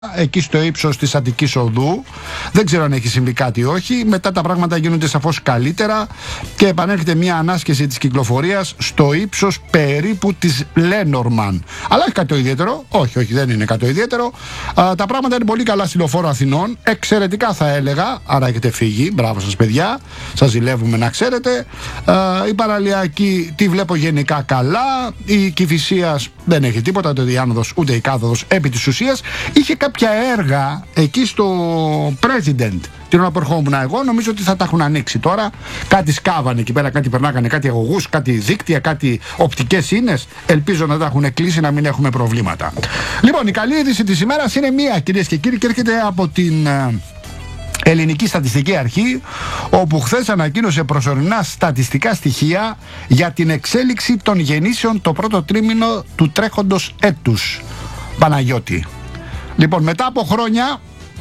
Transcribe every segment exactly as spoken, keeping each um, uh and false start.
εκεί στο ύψος της Αττικής Οδού. Δεν ξέρω αν έχει συμβεί κάτι ή όχι. Μετά τα πράγματα γίνονται σαφώς καλύτερα και επανέρχεται μια ανάσκεση της κυκλοφορίας στο ύψος περίπου της Λένορμαν. Αλλά όχι κάτι το ιδιαίτερο. Όχι, όχι, δεν είναι κάτι το ιδιαίτερο. Α, τα πράγματα είναι πολύ καλά στη Λεωφόρο Αθηνών. Εξαιρετικά θα έλεγα. Άρα έχετε φύγει. Μπράβο σας, παιδιά. Σας ζηλεύουμε, να ξέρετε. Α, η Παραλιακή τη βλέπω γενικά καλά. Η Κηφισίας δεν έχει τίποτα. Ούτε η άνοδος ούτε η κάθοδος επί της ουσίας. Είχε κάποια έργα εκεί στο President την ώρα που ερχόμουν εγώ. Νομίζω ότι θα τα έχουν ανοίξει τώρα. Κάτι σκάβανε εκεί πέρα, κάτι περνάγανε, κάτι αγωγούς, κάτι δίκτυα, κάτι οπτικές ίνες. Ελπίζω να τα έχουν κλείσει, να μην έχουμε προβλήματα. Λοιπόν, η καλή είδηση της ημέρας είναι μία, κυρίες και κύριοι, και έρχεται από την Ελληνική Στατιστική Αρχή, όπου χθες ανακοίνωσε προσωρινά στατιστικά στοιχεία για την εξέλιξη των γεννήσεων το πρώτο τρίμηνο του τρέχοντος έτους. Παναγιώτη. Λοιπόν, μετά από χρόνια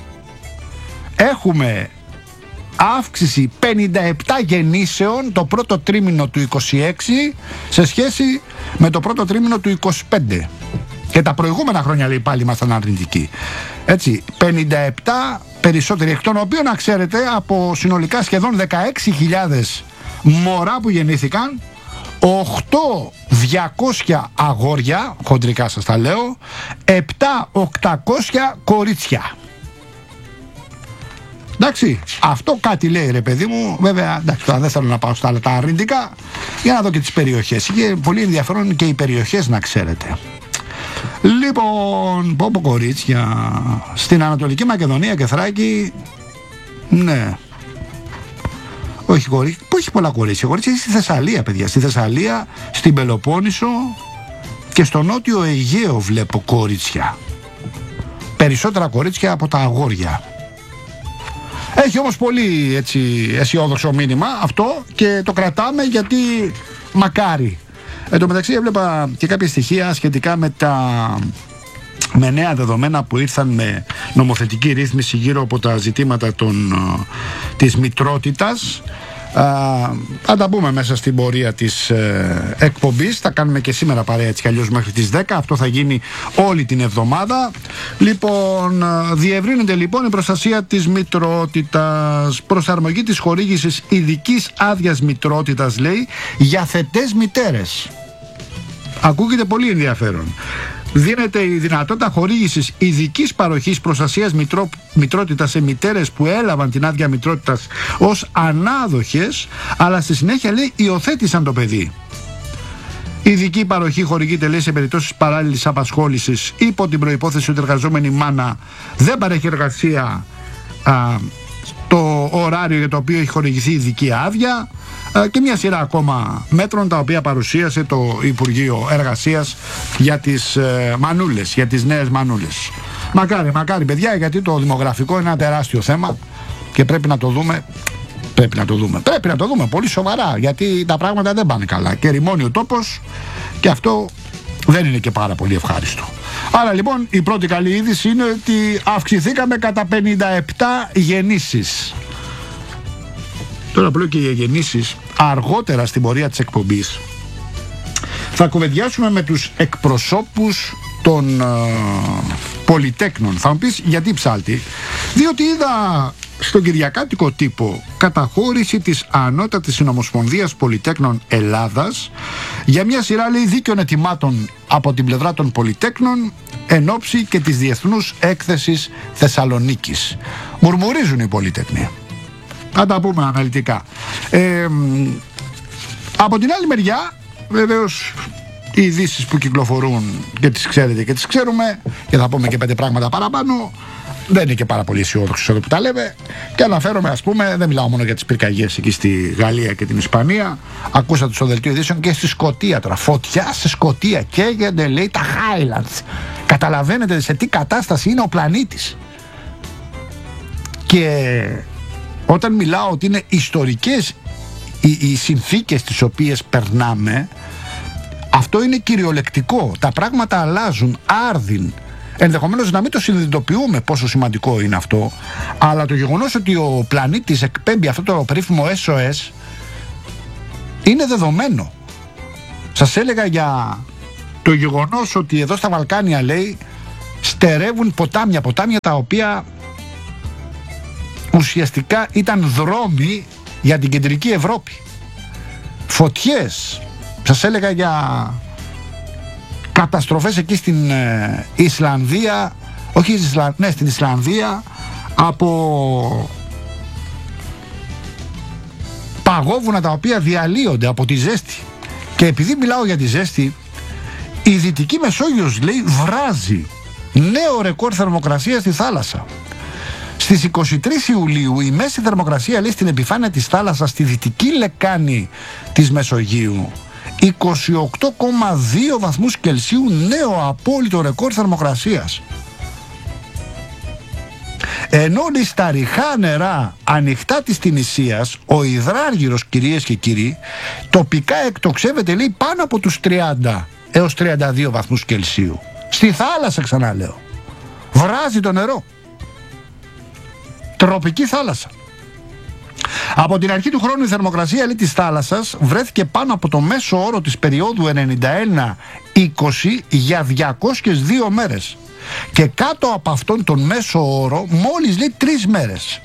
έχουμε αύξηση πενήντα επτά γεννήσεων το πρώτο τρίμηνο του είκοσι έξι σε σχέση με το πρώτο τρίμηνο του είκοσι πέντε. Και τα προηγούμενα χρόνια, λέει, πάλι ήμασταν αρνητικοί. Έτσι, πενήντα επτά περισσότεροι, εκ των οποίων, να ξέρετε, από συνολικά σχεδόν δεκαέξι χιλιάδες μωρά που γεννήθηκαν, οκτώ χιλιάδες διακόσια αγόρια, χοντρικά σας τα λέω, επτά χιλιάδες οκτακόσια κορίτσια. Εντάξει, αυτό κάτι λέει, ρε παιδί μου. Βέβαια, εντάξει, τώρα δεν θέλω να πάω στα άλλα τα αρνητικά, για να δω και τις περιοχές. Είχε πολύ ενδιαφέρον και οι περιοχές, να ξέρετε. Λοιπόν, πω πω κορίτσια, στην Ανατολική Μακεδονία και Θράκη, ναι. Όχι κορίτσια, όχι πολλά κορίτσια, κορίτσια στη Θεσσαλία, παιδιά. Στη Θεσσαλία, στην Πελοπόννησο και στο Νότιο Αιγαίο βλέπω κορίτσια. Περισσότερα κορίτσια από τα αγόρια. Έχει όμως πολύ, έτσι, αισιόδοξο μήνυμα αυτό και το κρατάμε, γιατί μακάρι. Εν τω μεταξύ έβλεπα και κάποια στοιχεία σχετικά με τα με νέα δεδομένα που ήρθαν με νομοθετική ρύθμιση γύρω από τα ζητήματα των, της μητρότητας. Θα τα πούμε μέσα στην πορεία της ε, εκπομπής. Θα κάνουμε και σήμερα παρέα, έτσι κι αλλιώς, μέχρι τις δέκα. Αυτό θα γίνει όλη την εβδομάδα. Λοιπόν, διευρύνεται λοιπόν η προστασία της μητρότητας. Προσαρμογή της χορήγησης ειδικής άδειας μητρότητας, λέει, για θετές μητέρες. Ακούγεται πολύ ενδιαφέρον. Δίνεται η δυνατότητα χορήγησης ειδικής παροχής προστασίας μητρό, μητρότητας σε μητέρες που έλαβαν την άδεια μητρότητας ως ανάδοχες, αλλά στη συνέχεια, λέει, υιοθέτησαν το παιδί. Η ειδική παροχή χορηγείται, λέει, σε περιπτώσεις παράλληλης απασχόλησης υπό την προϋπόθεση ότι η εργαζόμενη μάνα δεν παρέχει εργασία α, το ωράριο για το οποίο έχει χορηγηθεί ειδική άδεια, και μια σειρά ακόμα μέτρων τα οποία παρουσίασε το Υπουργείο Εργασίας για τις ε, μανούλες, για τις νέες μανούλες. Μακάρι, μακάρι, παιδιά, γιατί το δημογραφικό είναι ένα τεράστιο θέμα και πρέπει να το δούμε. Πρέπει να το δούμε. Πρέπει να το δούμε πολύ σοβαρά, γιατί τα πράγματα δεν πάνε καλά. Και ρημώνει ο τόπος και αυτό δεν είναι και πάρα πολύ ευχάριστο. Άρα λοιπόν η πρώτη καλή είδηση είναι ότι αυξηθήκαμε κατά πενήντα επτά γεννήσεις. Τώρα που λέω και οι γεννήσεις, αργότερα στην πορεία της εκπομπής θα κουβεντιάσουμε με τους εκπροσώπους των uh, πολυτέκνων. Θα μου πεις γιατί ψάλτη? Διότι είδα στον κυριακάτικο τύπο καταχώρηση της Ανώτατης Συνομοσπονδίας Πολυτέκνων Ελλάδας για μια σειρά, λέει, δίκαιων ετοιμάτων από την πλευρά των πολυτέκνων εν ώψη και της Διεθνούς Έκθεσης Θεσσαλονίκης. Μουρμουρίζουν οι πολυτέκνοι. Θα τα πούμε αναλυτικά. Ε, από την άλλη μεριά, βεβαίως, οι ειδήσεις που κυκλοφορούν και τις ξέρετε και τις ξέρουμε, και θα πούμε και πέντε πράγματα παραπάνω, δεν είναι και πάρα πολύ αισιόδοξος εδώ που τα λέμε. Και αναφέρομαι, ας πούμε, δεν μιλάω μόνο για τις πυρκαγιές εκεί στη Γαλλία και την Ισπανία. Ακούσατε στο δελτίο ειδήσεων και στη Σκωτία τώρα. Φωτιά στη Σκωτία, καίγονται, λέει, τα Highlands. Καταλαβαίνετε σε τι κατάσταση είναι ο πλανήτης. Και όταν μιλάω ότι είναι ιστορικές οι, οι συνθήκες τις οποίες περνάμε, αυτό είναι κυριολεκτικό. Τα πράγματα αλλάζουν άρδιν. Ενδεχομένως να μην το συνειδητοποιούμε πόσο σημαντικό είναι αυτό, αλλά το γεγονός ότι ο πλανήτης εκπέμπει αυτό το περίφημο ες ο ες είναι δεδομένο. Σας έλεγα για το γεγονός ότι εδώ στα Βαλκάνια, λέει, στερεύουν ποτάμια, ποτάμια τα οποία ουσιαστικά ήταν δρόμοι για την κεντρική Ευρώπη. Φωτιές, σας έλεγα για καταστροφές εκεί στην ε, Ισλανδία, όχι Ισλα... ναι, στην Ισλανδία, από παγόβουνα τα οποία διαλύονται από τη ζέστη. Και επειδή μιλάω για τη ζέστη, η Δυτική Μεσόγειος, λέει, βράζει νέο ρεκόρ θερμοκρασίας στη θάλασσα. Στις είκοσι τρεις Ιουλίου η μέση θερμοκρασία, λέει, στην επιφάνεια της θάλασσας στη δυτική λεκάνη της Μεσογείου είκοσι οκτώ κόμμα δύο βαθμούς Κελσίου, νέο απόλυτο ρεκόρ θερμοκρασίας. Ενώ στα ριχά νερά ανοιχτά της Τινησίας ο υδράργυρος, κυρίες και κύριοι, τοπικά εκτοξεύεται, λέει, πάνω από τους τριάντα έως τριάντα δύο βαθμούς Κελσίου. Στη θάλασσα, ξαναλέω, βράζει το νερό. Τροπική θάλασσα. Από την αρχή του χρόνου η θερμοκρασία, λέει, της θάλασσας βρέθηκε πάνω από το μέσο όρο της περίοδου ενενήντα ένα είκοσι για διακόσιες δύο μέρες. Και κάτω από αυτόν τον μέσο όρο μόλις, λέει, τρεις μέρες.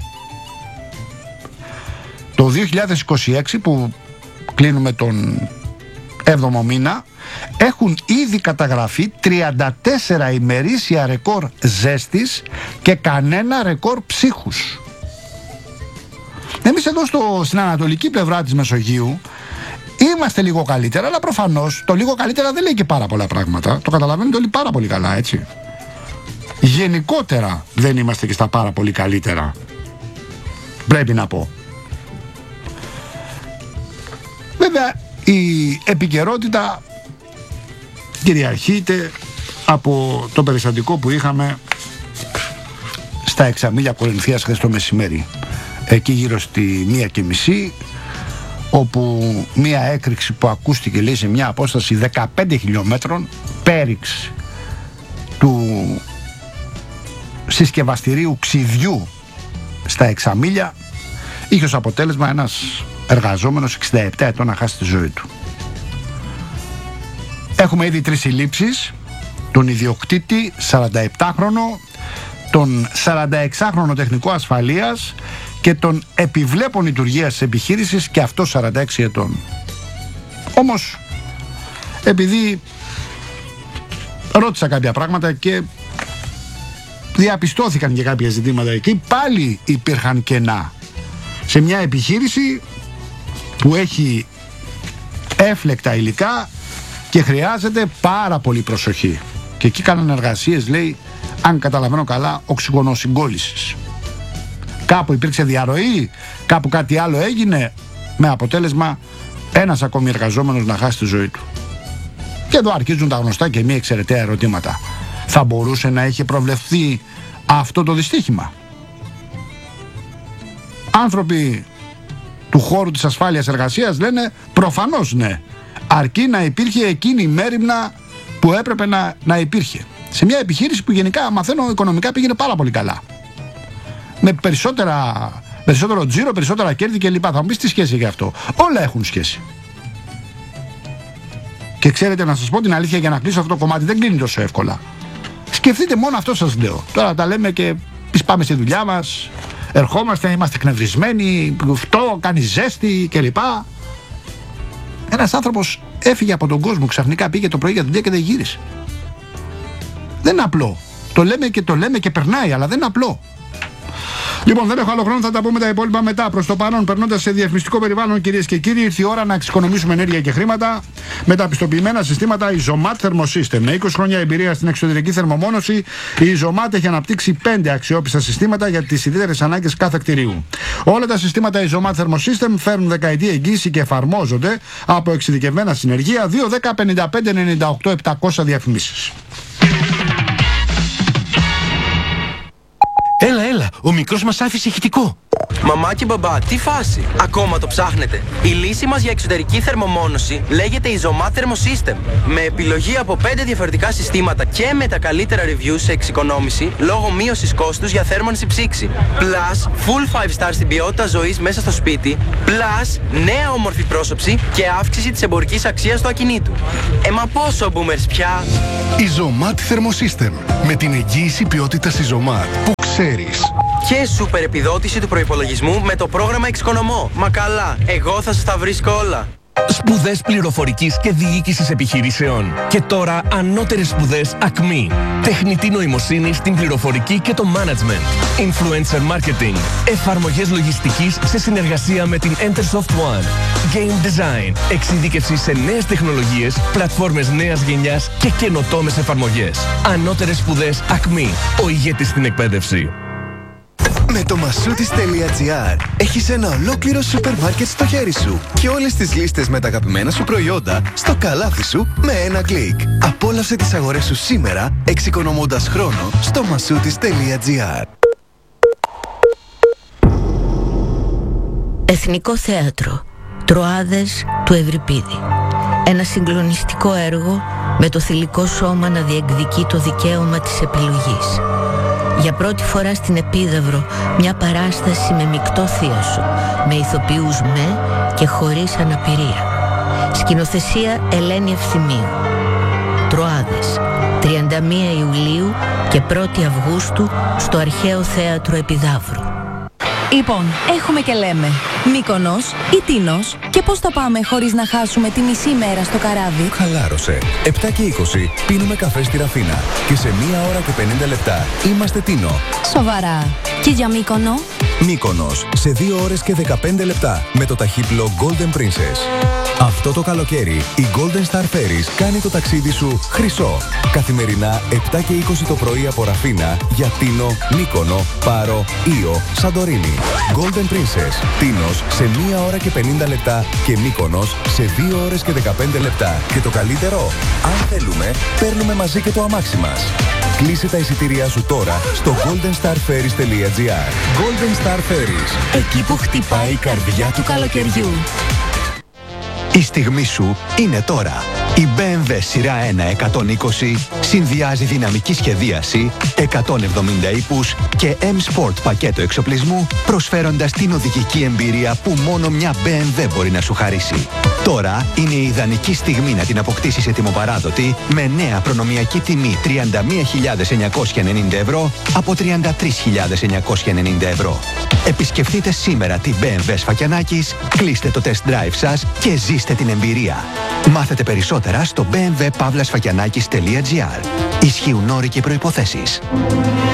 Το δύο χιλιάδες είκοσι έξι, που κλείνουμε τον έβδομο μήνα, έχουν ήδη καταγραφεί τριάντα τέσσερα ημερήσια ρεκόρ ζέστης και κανένα ρεκόρ ψύχους. Εμείς εδώ στο, στην ανατολική πλευρά της Μεσογείου είμαστε λίγο καλύτερα, αλλά προφανώς το λίγο καλύτερα δεν λέει και πάρα πολλά πράγματα. Το καταλαβαίνετε όλοι πάρα πολύ καλά, έτσι. Γενικότερα δεν είμαστε και στα πάρα πολύ καλύτερα, πρέπει να πω. Βέβαια η επικαιρότητα κυριαρχείται από το περιστατικό που είχαμε στα Εξαμίλια Κορινθίας χθες το μεσημέρι, εκεί γύρω στη μία και μισή, όπου μία έκρηξη που ακούστηκε, λέει, σε μια απόσταση δεκαπέντε χιλιόμετρων, πέριξ του συσκευαστηρίου ξυδιού στα Εξαμίλια, είχε ως αποτέλεσμα ένας εργαζόμενος εξήντα επτά ετών να χάσει τη ζωή του. Έχουμε ήδη τρεις συλλήψεις: τον ιδιοκτήτη σαρανταεπτάχρονο, τον σαρανταεξάχρονο τεχνικό ασφαλείας και τον επιβλέπων λειτουργίας της επιχείρησης, και αυτό σαράντα έξι ετών. Όμως, επειδή ρώτησα κάποια πράγματα και διαπιστώθηκαν και κάποια ζητήματα εκεί, πάλι υπήρχαν κενά σε μια επιχείρηση που έχει έφλεκτα υλικά και χρειάζεται πάρα πολύ προσοχή. Και εκεί κάνανε εργασίες, λέει, αν καταλαβαίνω καλά, οξυγονοσυγκόλλησης. Κάπου υπήρξε διαρροή, κάπου κάτι άλλο έγινε, με αποτέλεσμα ένας ακόμη εργαζόμενος να χάσει τη ζωή του. Και εδώ αρχίζουν τα γνωστά και μία εξαιρεταία ερωτήματα. Θα μπορούσε να είχε προβλεφθεί αυτό το δυστύχημα? Άνθρωποι του χώρου της ασφάλειας εργασίας λένε προφανώς ναι, αρκεί να υπήρχε εκείνη η μέριμνα που έπρεπε να, να υπήρχε. Σε μια επιχείρηση που γενικά, μαθαίνω, οικονομικά πήγαινε πάρα πολύ καλά, με περισσότερα, περισσότερο τζίρο, περισσότερα κέρδη κλπ. Θα μου πεις τι σχέση έχει αυτό? Όλα έχουν σχέση. Και ξέρετε, να σας πω την αλήθεια, για να κλείσω αυτό το κομμάτι δεν κλείνει τόσο εύκολα. Σκεφτείτε μόνο αυτό, σας λέω. Τώρα τα λέμε και πάμε στη δουλειά μας, ερχόμαστε, είμαστε εκνευρισμένοι, αυτό κάνει ζέστη κλπ. Ένας άνθρωπος έφυγε από τον κόσμο, ξαφνικά πήγε το πρωί για δουλειά και δεν γύρισε. Δεν είναι απλό. Το λέμε και το λέμε και περνάει, αλλά δεν είναι απλό. Λοιπόν, δεν έχω άλλο χρόνο, θα τα πούμε τα υπόλοιπα μετά. Προς το παρόν, περνώντας σε διαφημιστικό περιβάλλον, κυρίες και κύριοι, ήρθε η ώρα να εξοικονομήσουμε ενέργεια και χρήματα με τα πιστοποιημένα συστήματα Isomat Thermosystem. Με είκοσι χρόνια εμπειρία στην εξωτερική θερμομόνωση, η Isomat έχει αναπτύξει πέντε αξιόπιστα συστήματα για τις ιδιαίτερες ανάγκες κάθε κτηρίου. Όλα τα συστήματα Isomat Thermosystem φέρνουν δεκαετή εγγύηση και εφαρμόζονται από εξειδικευμένα συνεργεία. Δύο δέκα πενήντα πέντε ενενήντα οκτώ επτακόσια διαφημίσεις. Έλα, έλα, ο μικρός μας άφησε ηχητικό. Μαμά και μπαμπά, τι φάση? Ακόμα το ψάχνετε? Η λύση μας για εξωτερική θερμομόνωση λέγεται Isomat Thermosystem. Με επιλογή από πέντε διαφορετικά συστήματα και με τα καλύτερα reviews σε εξοικονόμηση λόγω μείωσης κόστους για θέρμανση ψήξη. Plus, full five star στην ποιότητα ζωής μέσα στο σπίτι. Plus, νέα όμορφη πρόσωψη και αύξηση της εμπορικής αξίας του ακινήτου. Ε, μα πόσο boomers πια? Isomat Thermosystem. Με την εγγύηση ποιότητας Ιζωμάτ που ξέρεις. Και σούπερ επιδότηση του προϋπολογισμού με το πρόγραμμα Εξοικονομώ. Μα καλά, εγώ θα σας τα βρίσκω όλα. Σπουδές πληροφορικής και διοίκησης επιχειρήσεων. Και τώρα ανώτερες σπουδές ΑΚΜΗ. Τεχνητή νοημοσύνη στην πληροφορική και το management. Influencer marketing. Εφαρμογές λογιστικής σε συνεργασία με την Entersoft One. Game design. Εξειδίκευση σε νέες τεχνολογίες, πλατφόρμες νέας γενιάς και καινοτόμες εφαρμογές. Ανώτερες σπουδές ΑΚΜΗ. Ο ηγέτης στην εκπαίδευση. Με το Masoutis.gr έχεις ένα ολόκληρο σούπερ μάρκετ στο χέρι σου και όλες τις λίστες με τα αγαπημένα σου προϊόντα στο καλάθι σου με ένα κλικ. Απόλαυσε τις αγορές σου σήμερα εξοικονομώντας χρόνο στο Masoutis.gr. Εθνικό Θέατρο Τροάδες του Ευρυπίδη. Ένα συγκλονιστικό έργο με το θηλυκό σώμα να διεκδικεί το δικαίωμα της επιλογής. Για πρώτη φορά στην Επίδαυρο μια παράσταση με μεικτό θίασο, με ηθοποιούς με και χωρίς αναπηρία. Σκηνοθεσία Ελένη Ευθυμίου. Τροάδες, τριάντα μία Ιουλίου και πρώτη Αυγούστου στο Αρχαίο Θέατρο Επιδαύρου. Λοιπόν, έχουμε και λέμε Μύκονος ή Τίνος, και πώς θα πάμε χωρίς να χάσουμε τη μισή μέρα στο καράβι? Χαλάρωσε. επτά και είκοσι πίνουμε καφέ στη Ραφίνα και σε μία ώρα και πενήντα λεπτά είμαστε Τίνο. Σοβαρά. Και για Μύκονο? Μύκονος σε δύο ώρες και δεκαπέντε λεπτά με το ταχύπλο Golden Princess. Αυτό το καλοκαίρι η Golden Star Ferries κάνει το ταξίδι σου χρυσό. Καθημερινά επτά και είκοσι το πρωί από Ραφίνα για Τίνο, Μύκονο, Πάρο, Ήο, Σαντορίνη. Golden Princess, Τίνος σε μία ώρα και πενήντα λεπτά και Μύκονος σε δύο ώρες και δεκαπέντε λεπτά. Και το καλύτερο, αν θέλουμε, παίρνουμε μαζί και το αμάξι μας. Κλείσε τα εισιτήριά σου τώρα στο golden star ferries τελεία gr. Golden Star Ferries, εκεί που χτυπάει η καρδιά του καλοκαιριού. Η στιγμή σου είναι τώρα. Η μπι εμ ντάμπλιου σειρά ένα εκατόν είκοσι συνδυάζει δυναμική σχεδίαση, εκατόν εβδομήντα ύπους και M-Sport πακέτο εξοπλισμού, προσφέροντας την οδηγική εμπειρία που μόνο μια μπι εμ ντάμπλιου μπορεί να σου χαρίσει. Τώρα είναι η ιδανική στιγμή να την αποκτήσεις ετοιμοπαράδοτη με νέα προνομιακή τιμή τριάντα μία χιλιάδες εννιακόσια ενενήντα ευρώ από τριάντα τρεις χιλιάδες εννιακόσια ενενήντα ευρώ. Επισκεφτείτε σήμερα την μπι εμ ντάμπλιου Σφακιανάκης, κλείστε το test drive σας και ζήστε την εμπειρία. Μάθετε περισσότερα στο μπι εμ ντάμπλιου παύλα σφακιανάκης τελεία gr. Ισχύουν όροι και προϋποθέσεις.